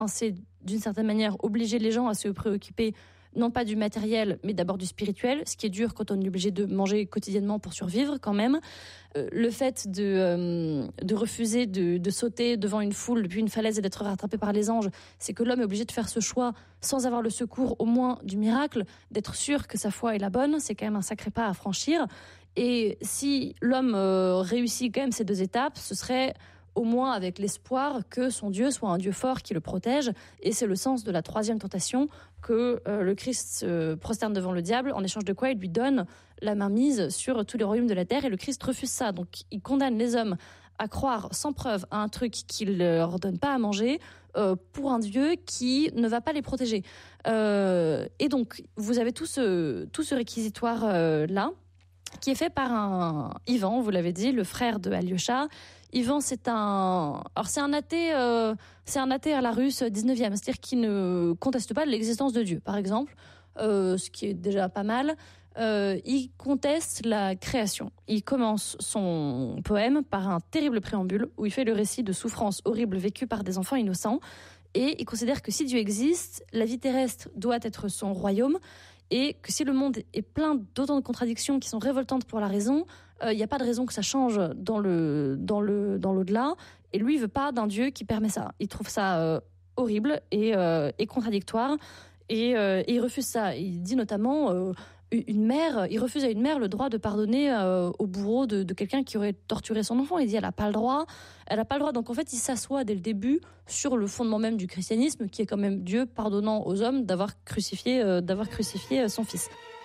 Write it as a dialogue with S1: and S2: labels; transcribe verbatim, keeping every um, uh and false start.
S1: c'est d'une certaine manière obliger les gens à se préoccuper non pas du matériel, mais d'abord du spirituel, ce qui est dur quand on est obligé de manger quotidiennement pour survivre quand même. Euh, le fait de, euh, de refuser de, de sauter devant une foule depuis une falaise et d'être rattrapé par les anges, c'est que l'homme est obligé de faire ce choix sans avoir le secours au moins du miracle, d'être sûr que sa foi est la bonne, c'est quand même un sacré pas à franchir. Et si l'homme euh, réussit quand même ces deux étapes, ce serait au moins avec l'espoir que son Dieu soit un Dieu fort qui le protège. Et c'est le sens de la troisième tentation, que euh, le Christ se prosterne devant le diable, en échange de quoi il lui donne la mainmise sur tous les royaumes de la terre, et le Christ refuse ça. Donc il condamne les hommes à croire sans preuve à un truc qu'il leur donne pas à manger, euh, pour un Dieu qui ne va pas les protéger. Euh, et donc vous avez tout ce, tout ce réquisitoire euh, là, qui est fait par un Ivan, vous l'avez dit, le frère de Alyosha. Ivan, c'est un, alors c'est un athée, euh, c'est un athée à la russe dix-neuvième, c'est-à-dire qu'il ne conteste pas l'existence de Dieu, par exemple, euh, ce qui est déjà pas mal. Euh, il conteste la création. Il commence son poème par un terrible préambule où il fait le récit de souffrances horribles vécues par des enfants innocents, et il considère que si Dieu existe, la vie terrestre doit être son royaume, et que si le monde est plein d'autant de contradictions qui sont révoltantes pour la raison, il euh, n'y a pas de raison que ça change dans le dans le dans l'au-delà. Et lui, il veut pas d'un Dieu qui permet ça. Il trouve ça euh, horrible et, euh, et contradictoire, et, euh, et il refuse ça. Il dit notamment euh, une mère, il refuse à une mère le droit de pardonner euh, au bourreau de, de quelqu'un qui aurait torturé son enfant. Il dit elle a pas le droit, elle a pas le droit. Donc en fait, il s'assoit dès le début sur le fondement même du christianisme, qui est quand même Dieu pardonnant aux hommes d'avoir crucifié, euh, d'avoir crucifié son fils.